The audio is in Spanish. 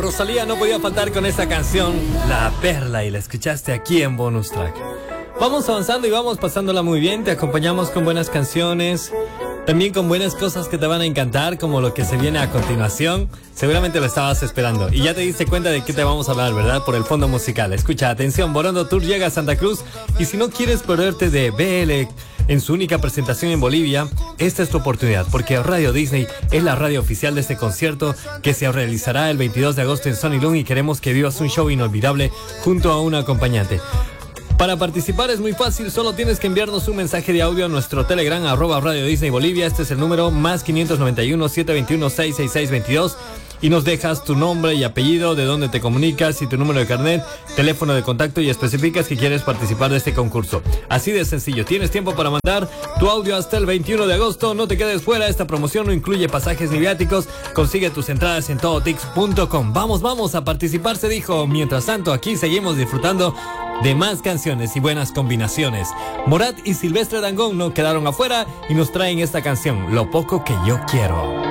Rosalía no podía faltar con esta canción, La Perla, y la escuchaste aquí en Bonus Track. Vamos avanzando y vamos pasándola muy bien, te acompañamos con buenas canciones, también con buenas cosas que te van a encantar, como lo que se viene a continuación. Seguramente lo estabas esperando y ya te diste cuenta de qué te vamos a hablar, ¿verdad? Por el fondo musical. Escucha, atención, Borondo Tour llega a Santa Cruz, y si no quieres perderte de BL en su única presentación en Bolivia, esta es tu oportunidad, porque Radio Disney es la radio oficial de este concierto que se realizará el 22 de agosto en Sony Lung, y queremos que vivas un show inolvidable junto a un acompañante. Para participar es muy fácil, solo tienes que enviarnos un mensaje de audio a nuestro Telegram, @Radio Disney Bolivia. Este es el número más 591-721-66622. Y nos dejas tu nombre y apellido, de dónde te comunicas y tu número de carnet, teléfono de contacto, y especificas que quieres participar de este concurso. Así de sencillo, tienes tiempo para mandar tu audio hasta el 21 de agosto. No te quedes fuera, esta promoción no incluye pasajes ni viáticos. Consigue tus entradas en todotix.com. Vamos a participar, se dijo. Mientras tanto, aquí seguimos disfrutando de más canciones y buenas combinaciones. Morat y Silvestre Dangond no quedaron afuera y nos traen esta canción, Lo Poco Que Yo Quiero.